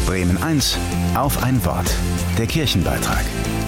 Bremen 1 auf ein Wort. Der Kirchenbeitrag.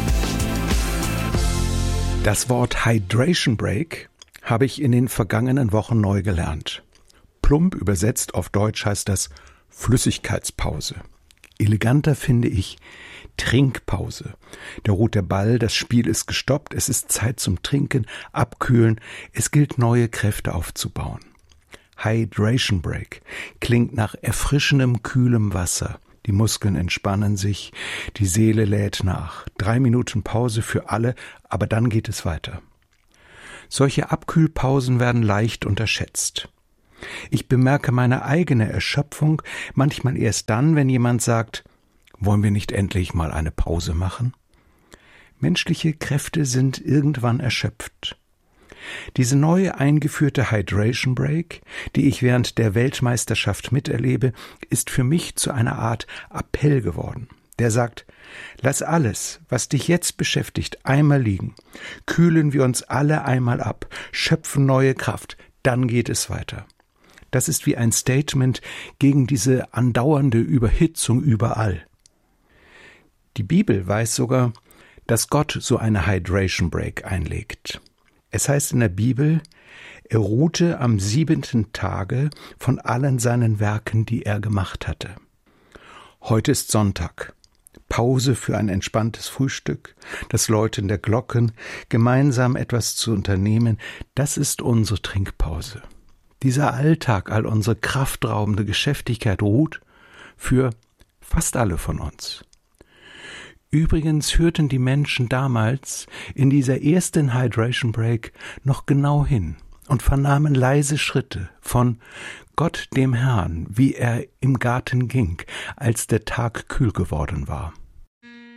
Das Wort Hydration Break habe ich in den vergangenen Wochen neu gelernt. Plump übersetzt auf Deutsch heißt das Flüssigkeitspause. Eleganter finde ich Trinkpause. Da ruht der Ball, das Spiel ist gestoppt, es ist Zeit zum Trinken, Abkühlen, es gilt neue Kräfte aufzubauen. Hydration Break klingt nach erfrischendem, kühlem Wasser. Die Muskeln entspannen sich, die Seele lädt nach. 3 Minuten Pause für alle, aber dann geht es weiter. Solche Abkühlpausen werden leicht unterschätzt. Ich bemerke meine eigene Erschöpfung manchmal erst dann, wenn jemand sagt, wollen wir nicht endlich mal eine Pause machen? Menschliche Kräfte sind irgendwann erschöpft. Diese neu eingeführte Hydration Break, die ich während der Weltmeisterschaft miterlebe, ist für mich zu einer Art Appell geworden. Der sagt, lass alles, was dich jetzt beschäftigt, einmal liegen. Kühlen wir uns alle einmal ab, schöpfen neue Kraft, dann geht es weiter. Das ist wie ein Statement gegen diese andauernde Überhitzung überall. Die Bibel weiß sogar, dass Gott so eine Hydration Break einlegt. Es heißt in der Bibel, er ruhte am 7. Tage von allen seinen Werken, die er gemacht hatte. Heute ist Sonntag. Pause für ein entspanntes Frühstück, das Läuten der Glocken, gemeinsam etwas zu unternehmen, das ist unsere Trinkpause. Dieser Alltag, all unsere kraftraubende Geschäftigkeit ruht für fast alle von uns. Übrigens hörten die Menschen damals in dieser ersten Hydration Break noch genau hin und vernahmen leise Schritte von Gott dem Herrn, wie er im Garten ging, als der Tag kühl geworden war.